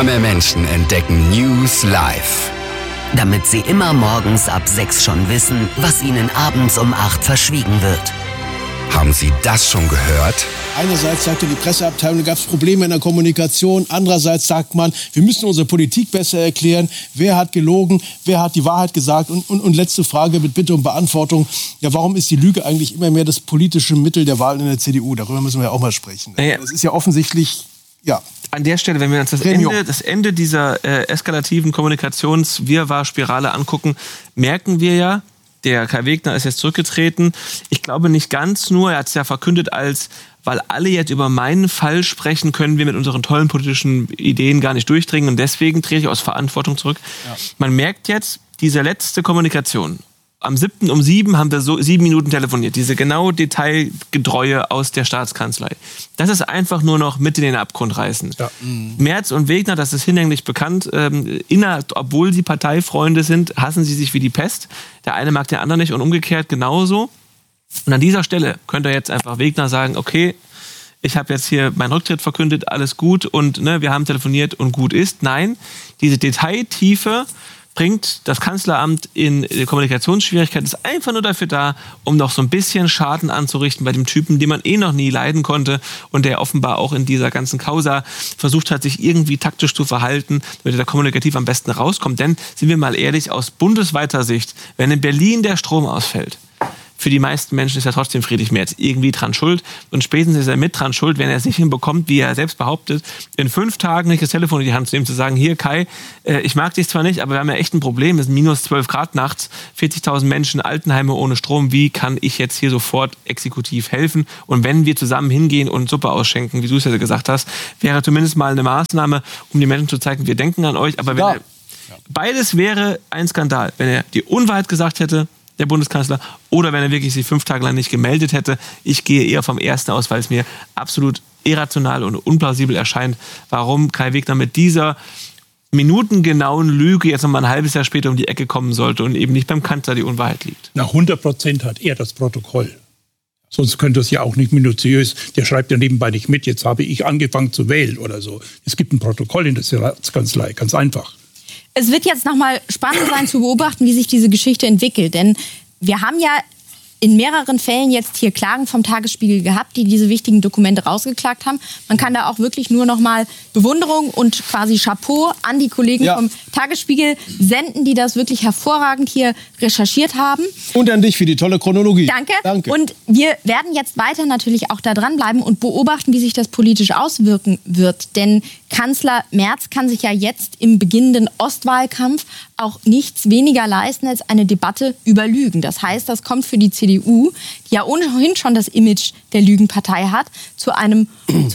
Immer mehr Menschen entdecken News live. Damit sie immer morgens ab 6 schon wissen, was ihnen abends um 8 verschwiegen wird. Haben Sie das schon gehört? Einerseits sagte die Presseabteilung, da gab es Probleme in der Kommunikation. Andererseits sagt man, wir müssen unsere Politik besser erklären. Wer hat gelogen? Wer hat die Wahrheit gesagt? Und letzte Frage mit Bitte um Beantwortung. Ja, warum ist die Lüge eigentlich immer mehr das politische Mittel der Wahl in der CDU? Darüber müssen wir ja auch mal sprechen. Das ist ja offensichtlich, ja. An der Stelle, wenn wir uns das Ende dieser eskalativen Kommunikationswirrwarr-Spirale angucken, merken wir ja, der Kai Wegner ist jetzt zurückgetreten. Ich glaube nicht ganz nur, er hat es ja verkündet weil alle jetzt über meinen Fall sprechen, können wir mit unseren tollen politischen Ideen gar nicht durchdringen und deswegen trete ich aus Verantwortung zurück. Ja. Man merkt jetzt, diese letzte Kommunikation, am 7. um 7 haben wir 7 Minuten telefoniert, diese genau Detailgetreue aus der Staatskanzlei. Das ist einfach nur noch mit in den Abgrund reißen. Ja. Merz und Wegner, das ist hinlänglich bekannt, obwohl sie Parteifreunde sind, hassen sie sich wie die Pest. Der eine mag den anderen nicht und umgekehrt genauso. Und an dieser Stelle könnte jetzt einfach Wegner sagen, okay, ich habe jetzt hier meinen Rücktritt verkündet, alles gut und wir haben telefoniert und gut ist. Nein, diese Detailtiefe bringt das Kanzleramt in Kommunikationsschwierigkeiten, ist einfach nur dafür da, um noch so ein bisschen Schaden anzurichten bei dem Typen, den man noch nie leiden konnte und der offenbar auch in dieser ganzen Causa versucht hat, sich irgendwie taktisch zu verhalten, damit er da kommunikativ am besten rauskommt. Denn, sind wir mal ehrlich, aus bundesweiter Sicht, wenn in Berlin der Strom ausfällt, für die meisten Menschen ist ja trotzdem Friedrich Merz irgendwie dran schuld. Und spätestens ist er mit dran schuld, wenn er es nicht hinbekommt, wie er selbst behauptet, in 5 Tagen nicht das Telefon in die Hand zu nehmen, zu sagen, hier Kai, ich mag dich zwar nicht, aber wir haben ja echt ein Problem, es sind minus 12 Grad nachts, 40.000 Menschen, Altenheime ohne Strom, wie kann ich jetzt hier sofort exekutiv helfen? Und wenn wir zusammen hingehen und Suppe ausschenken, wie du es ja gesagt hast, wäre zumindest mal eine Maßnahme, um den Menschen zu zeigen, wir denken an euch. Aber wenn beides wäre ein Skandal, wenn er die Unwahrheit gesagt hätte, der Bundeskanzler, oder wenn er wirklich sich 5 Tage lang nicht gemeldet hätte. Ich gehe eher vom Ersten aus, weil es mir absolut irrational und unplausibel erscheint, warum Kai Wegner mit dieser minutengenauen Lüge jetzt nochmal ein halbes Jahr später um die Ecke kommen sollte und eben nicht beim Kanzler die Unwahrheit liegt. Na, 100% hat er das Protokoll. Sonst könnte es ja auch nicht minutiös, der schreibt ja nebenbei nicht mit, jetzt habe ich angefangen zu wählen oder so. Es gibt ein Protokoll in der Staatskanzlei, ganz einfach. Es wird jetzt nochmal spannend sein zu beobachten, wie sich diese Geschichte entwickelt. Denn wir haben ja in mehreren Fällen jetzt hier Klagen vom Tagesspiegel gehabt, die diese wichtigen Dokumente rausgeklagt haben. Man kann da auch wirklich nur noch mal Bewunderung und quasi Chapeau an die Kollegen vom Tagesspiegel senden, die das wirklich hervorragend hier recherchiert haben. Und an dich für die tolle Chronologie. Danke. Und wir werden jetzt weiter natürlich auch da dranbleiben und beobachten, wie sich das politisch auswirken wird. Denn Kanzler Merz kann sich ja jetzt im beginnenden Ostwahlkampf auch nichts weniger leisten als eine Debatte über Lügen. Das heißt, das kommt für die CDU, die ja ohnehin schon das Image der Lügenpartei hat, zu einer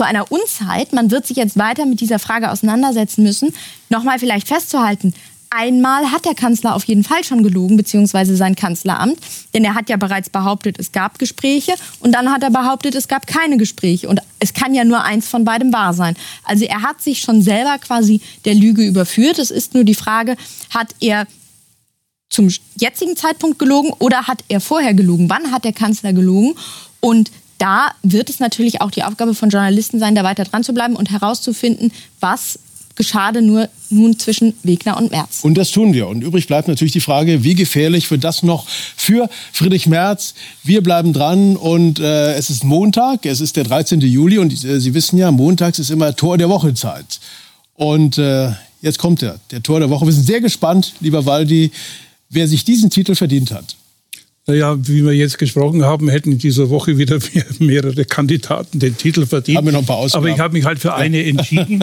Unzeit. Man wird sich jetzt weiter mit dieser Frage auseinandersetzen müssen. Nochmal vielleicht festzuhalten, einmal hat der Kanzler auf jeden Fall schon gelogen, beziehungsweise sein Kanzleramt. Denn er hat ja bereits behauptet, es gab Gespräche. Und dann hat er behauptet, es gab keine Gespräche. Und es kann ja nur eins von beidem wahr sein. Also er hat sich schon selber quasi der Lüge überführt. Es ist nur die Frage, hat er zum jetzigen Zeitpunkt gelogen oder hat er vorher gelogen? Wann hat der Kanzler gelogen? Und da wird es natürlich auch die Aufgabe von Journalisten sein, da weiter dran zu bleiben und herauszufinden, was geschah nun zwischen Wegner und Merz. Und das tun wir. Und übrig bleibt natürlich die Frage, wie gefährlich wird das noch für Friedrich Merz? Wir bleiben dran und es ist Montag, es ist der 13. Juli und Sie wissen ja, montags ist immer Tor der Woche Zeit. Und jetzt kommt der Tor der Woche. Wir sind sehr gespannt, lieber Waldi, wer sich diesen Titel verdient hat. Naja, wie wir jetzt gesprochen haben, hätten in dieser Woche wieder mehrere Kandidaten den Titel verdient. Haben wir noch ein paar Ausgaben. Aber ich habe mich halt für eine entschieden.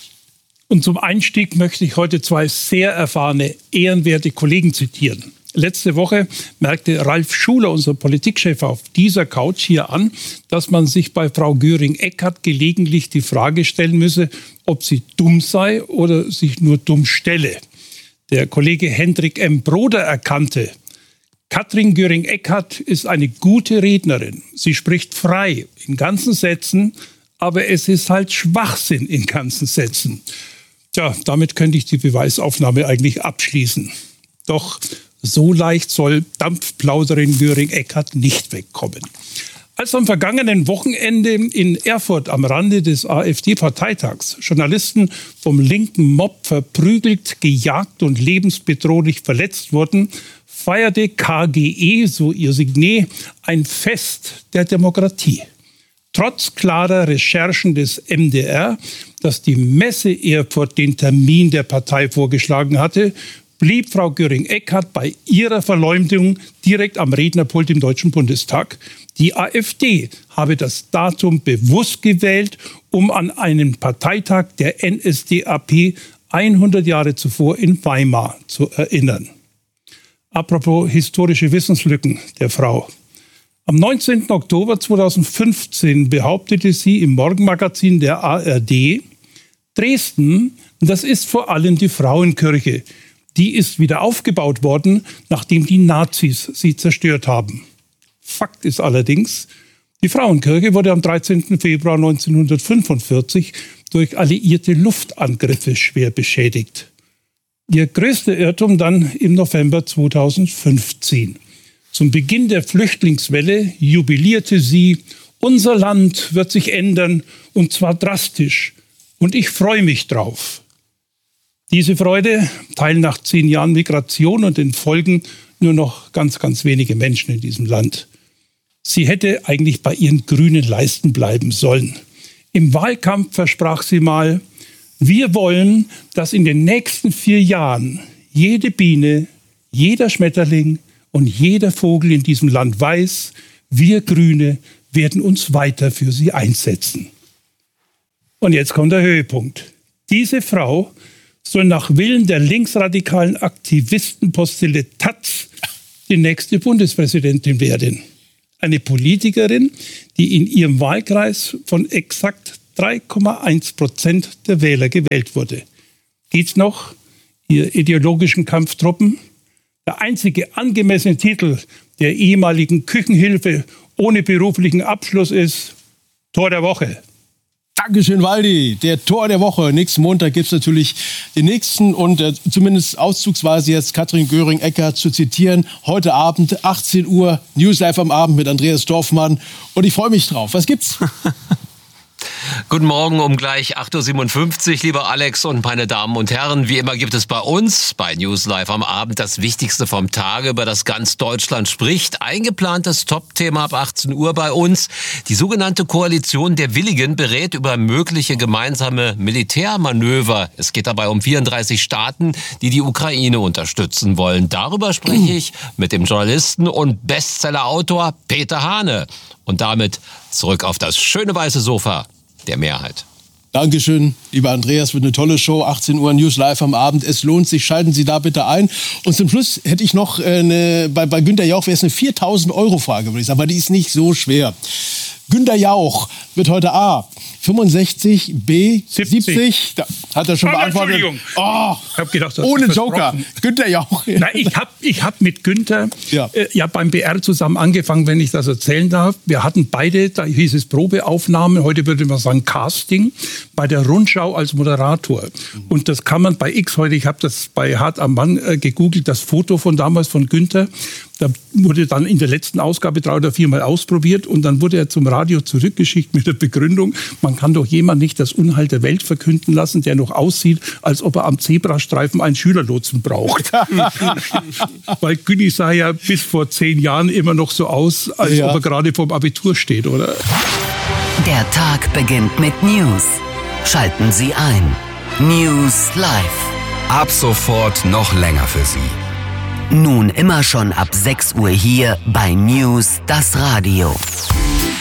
Und zum Einstieg möchte ich heute 2 sehr erfahrene, ehrenwerte Kollegen zitieren. Letzte Woche merkte Ralf Schuler, unser Politikchef, auf dieser Couch hier an, dass man sich bei Frau Göring-Eckardt gelegentlich die Frage stellen müsse, ob sie dumm sei oder sich nur dumm stelle. Der Kollege Hendrik M. Broder erkannte, Katrin Göring-Eckardt ist eine gute Rednerin. Sie spricht frei in ganzen Sätzen, aber es ist halt Schwachsinn in ganzen Sätzen. Tja, damit könnte ich die Beweisaufnahme eigentlich abschließen. Doch so leicht soll Dampfplauderin Göring-Eckardt nicht wegkommen. Als am vergangenen Wochenende in Erfurt am Rande des AfD-Parteitags Journalisten vom linken Mob verprügelt, gejagt und lebensbedrohlich verletzt wurden, feierte KGE, so ihr Signet, ein Fest der Demokratie. Trotz klarer Recherchen des MDR, dass die Messe Erfurt den Termin der Partei vorgeschlagen hatte, blieb Frau Göring-Eckardt bei ihrer Verleumdung direkt am Rednerpult im Deutschen Bundestag. Die AfD habe das Datum bewusst gewählt, um an einen Parteitag der NSDAP 100 Jahre zuvor in Weimar zu erinnern. Apropos historische Wissenslücken der Frau. Am 19. Oktober 2015 behauptete sie im Morgenmagazin der ARD, Dresden, das ist vor allem die Frauenkirche. Die ist wieder aufgebaut worden, nachdem die Nazis sie zerstört haben. Fakt ist allerdings, die Frauenkirche wurde am 13. Februar 1945 durch alliierte Luftangriffe schwer beschädigt. Ihr größter Irrtum dann im November 2015. Zum Beginn der Flüchtlingswelle jubilierte sie, unser Land wird sich ändern und zwar drastisch. Und ich freue mich drauf. Diese Freude teilen nach 10 Jahren Migration und den Folgen nur noch ganz, ganz wenige Menschen in diesem Land. Sie hätte eigentlich bei ihren grünen Leisten bleiben sollen. Im Wahlkampf versprach sie mal, wir wollen, dass in den nächsten 4 Jahren jede Biene, jeder Schmetterling und jeder Vogel in diesem Land weiß, wir Grüne werden uns weiter für sie einsetzen. Und jetzt kommt der Höhepunkt. Diese Frau soll nach Willen der linksradikalen Aktivistenpostille Taz die nächste Bundespräsidentin werden. Eine Politikerin, die in ihrem Wahlkreis von exakt 3,1% der Wähler gewählt wurde. Geht's noch, ihr ideologischen Kampftruppen? Der einzige angemessene Titel der ehemaligen Küchenhilfe ohne beruflichen Abschluss ist Tor der Woche. Dankeschön, Waldi. Der Tor der Woche. Nächsten Montag gibt es natürlich den nächsten und zumindest auszugsweise jetzt Katrin Göring-Eckardt zu zitieren. Heute Abend, 18 Uhr, News Live am Abend mit Andreas Dorfmann. Und ich freue mich drauf. Was gibt's? Guten Morgen um gleich 8.57 Uhr, lieber Alex und meine Damen und Herren. Wie immer gibt es bei uns, bei News Live am Abend, das Wichtigste vom Tage, über das ganz Deutschland spricht. Eingeplantes Top-Thema ab 18 Uhr bei uns. Die sogenannte Koalition der Willigen berät über mögliche gemeinsame Militärmanöver. Es geht dabei um 34 Staaten, die die Ukraine unterstützen wollen. Darüber spreche ich mit dem Journalisten und Bestseller-Autor Peter Hane. Und damit zurück auf das schöne weiße Sofa der Mehrheit. Dankeschön, lieber Andreas, wird eine tolle Show. 18 Uhr News Live am Abend. Es lohnt sich, schalten Sie da bitte ein. Und zum Schluss hätte ich noch bei Günter Jauch wäre es eine 4.000-Euro-Frage, würde ich sagen, aber die ist nicht so schwer. Günter Jauch wird heute A 65, B 70. Da hat er schon beantwortet. Oh, ich hab gedacht, ohne Joker. Günter Jauch. Nein, ich hab mit Günter beim BR zusammen angefangen, wenn ich das erzählen darf. Wir hatten beide, da hieß es Probeaufnahmen, heute würde man sagen Casting, bei der Rundschau als Moderator. Und das kann man bei X heute, ich habe das bei Hart am Mann gegoogelt, das Foto von damals von Günter. Da wurde dann in der letzten Ausgabe 3 oder 4 Mal ausprobiert und dann wurde er zum Radio zurückgeschickt mit der Begründung, man kann doch jemand nicht das Unheil der Welt verkünden lassen, der noch aussieht, als ob er am Zebrastreifen einen Schülerlotsen braucht. Weil Günni sah ja bis vor 10 Jahren immer noch so aus, als ob er gerade vorm Abitur steht, oder? Der Tag beginnt mit News. Schalten Sie ein. News Live. Ab sofort noch länger für Sie. Nun immer schon ab 6 Uhr hier bei News, das Radio.